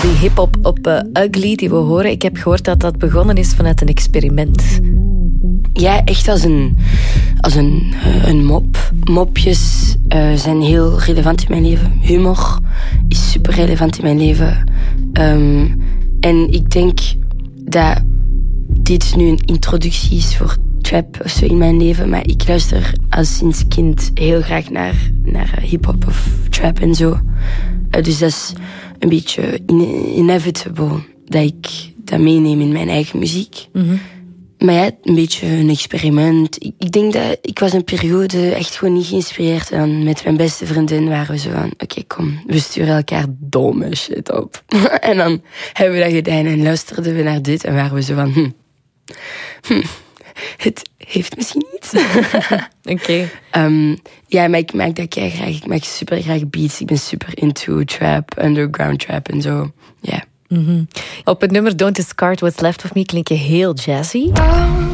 Die hip-hop op Ugly die we horen, ik heb gehoord dat dat begonnen is vanuit een experiment. Ja, echt als een mop. Mopjes zijn heel relevant in mijn leven. Humor is super relevant in mijn leven. En ik denk dat dit nu een introductie is voor trap of zo in mijn leven. Maar ik luister als sinds kind heel graag naar hip-hop of trap en zo. Dus dat is een beetje inevitable dat ik dat meeneem in mijn eigen muziek. Mm-hmm. Maar ja, een beetje een experiment. Ik denk dat ik was een periode echt gewoon niet geïnspireerd. En met mijn beste vriendin waren we zo van... Oké, kom, we sturen elkaar domme shit op. En dan hebben we dat gedaan en luisterden we naar dit. En waren we zo van... het heeft misschien iets. Oké. Ja, maar ik maak dat graag. Ik maak super graag beats. Ik ben super into trap, underground trap en zo. Ja. Mm-hmm. Op het nummer Don't Discard What's Left of Me klink je heel jazzy.